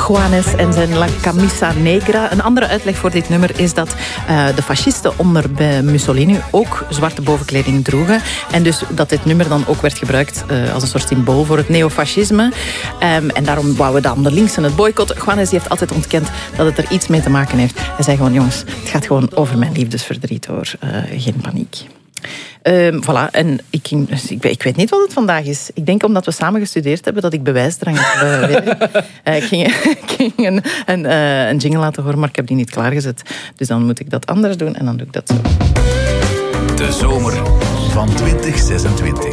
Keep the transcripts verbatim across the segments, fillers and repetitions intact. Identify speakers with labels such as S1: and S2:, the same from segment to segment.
S1: Juanes en zijn La Camisa Negra. Een andere uitleg voor dit nummer is dat uh, de fascisten onder bij Mussolini ook zwarte bovenkleding droegen. En dus dat dit nummer dan ook werd gebruikt uh, als een soort symbool voor het neofascisme. Um, en daarom wouden we dan de linksen het boycotten. Juanes heeft altijd ontkend dat het er iets mee te maken heeft. Hij zei gewoon, jongens, het gaat gewoon over mijn liefdesverdriet hoor. Uh, geen paniek. Uh, voilà, en ik, ging, dus ik, ik weet niet wat het vandaag is. Ik denk omdat we samen gestudeerd hebben dat ik bewijsdrang heb. Uh, uh, ik ging, ik ging een, een, uh, een jingle laten horen, maar ik heb die niet klaargezet. Dus dan moet ik dat anders doen en dan doe ik dat zo.
S2: De zomer van twintig zesentwintig.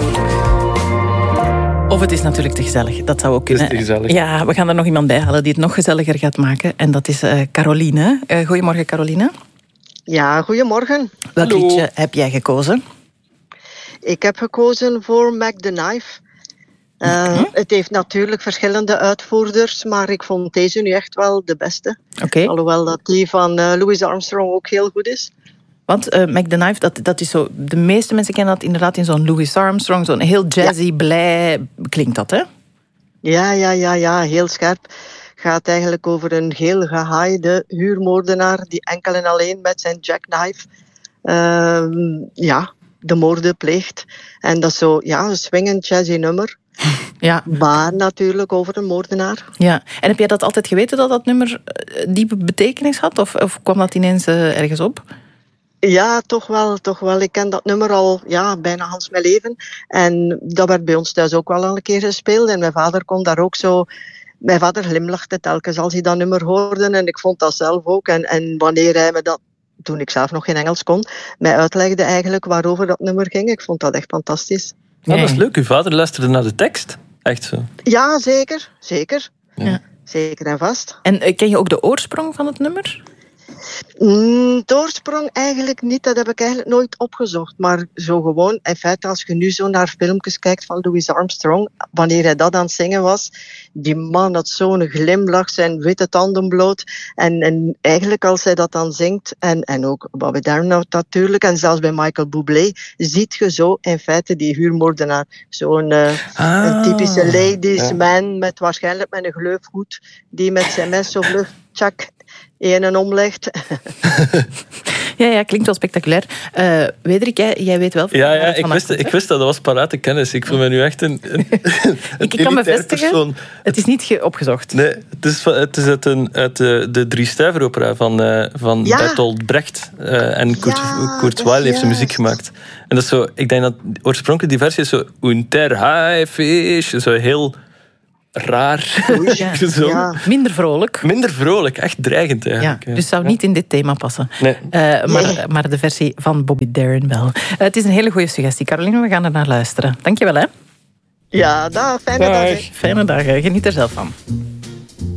S1: Of het is natuurlijk te gezellig. Dat zou ook kunnen.
S3: Het is te gezellig.
S1: Ja, we gaan er nog iemand bij halen die het nog gezelliger gaat maken. En dat is uh, Caroline. Uh, goedemorgen, Caroline.
S4: Ja, goedemorgen.
S1: Welk
S3: Hallo.
S1: liedje heb jij gekozen?
S4: Ik heb gekozen voor Mac the Knife. Uh, mm-hmm. Het heeft natuurlijk verschillende uitvoerders, maar ik vond deze nu echt wel de beste.
S1: Okay.
S4: Alhoewel dat die van uh, Louis Armstrong ook heel goed is.
S1: Want uh, Mac the Knife, dat, dat is zo... De meeste mensen kennen dat inderdaad in zo'n Louis Armstrong. Zo'n heel jazzy, ja. blij... Klinkt dat, hè?
S4: Ja, ja, ja, ja, heel scherp. Gaat eigenlijk over een heel gehaaide huurmoordenaar die enkel en alleen met zijn jackknife uh, ja, de moorden pleegt. En dat is zo, ja, een swingend jazzy nummer.
S1: Ja.
S4: Maar natuurlijk over een moordenaar.
S1: Ja. En heb jij dat altijd geweten dat dat nummer diepe betekenis had? Of, of kwam dat ineens uh, ergens op?
S4: Ja, toch wel, toch wel. Ik ken dat nummer al ja, bijna Hans mijn leven. En dat werd bij ons thuis ook wel al een keer gespeeld. En mijn vader kon daar ook zo... Mijn vader glimlachte telkens als hij dat nummer hoorde. En ik vond dat zelf ook. En, en wanneer hij me dat, toen ik zelf nog geen Engels kon, mij uitlegde eigenlijk waarover dat nummer ging. Ik vond dat echt fantastisch.
S3: Ja, dat is leuk. Uw vader luisterde naar de tekst. Echt zo.
S4: Ja, zeker. Zeker.
S1: Ja.
S4: Zeker en vast.
S1: En uh, ken je ook de oorsprong van het nummer?
S4: Mm, de oorsprong eigenlijk niet, dat heb ik eigenlijk nooit opgezocht. Maar zo gewoon, in feite, als je nu zo naar filmpjes kijkt van Louis Armstrong, wanneer hij dat aan het zingen was, die man had zo'n glimlach, zijn witte tanden bloot. En, en eigenlijk als hij dat dan zingt, en, en ook Bobby Darin natuurlijk, en zelfs bij Michael Bublé, ziet je zo in feite die huurmoordenaar. Zo'n uh, ah, een typische ladies ja. man, met waarschijnlijk met een gleufhoed, die met zijn mes zo vlug, tjak, een en omlegt.
S1: Ja, ja, klinkt wel spectaculair. Uh, Wederik, jij, jij weet wel...
S3: Ja, ja ik, wist, ik wist dat, dat was parate kennis. Ik voel me nu echt een, een, een
S1: ik, ik kan bevestigen, persoon. Het is niet ge- opgezocht.
S3: Nee, het is, het is uit, een, uit de, de Drie Stuiver-opera van, uh, van ja. Bertolt Brecht. Uh, en Kurt, ja, Kurt Weill heeft de muziek gemaakt. En dat is zo, ik denk dat oorspronkelijk die versie is zo... Unter Haifisch, zo heel... raar
S1: ja. ja. Minder vrolijk.
S3: Minder vrolijk, echt dreigend eigenlijk.
S1: Ja, dus zou niet in dit thema passen.
S3: Nee.
S1: Uh, maar, nee. maar de versie van Bobby Darin wel. Uh, het is een hele goede suggestie, Caroline. We gaan er naar luisteren. Dankjewel, hè.
S4: Ja, dag. Fijne dag.
S1: Fijne dag. Geniet er zelf van.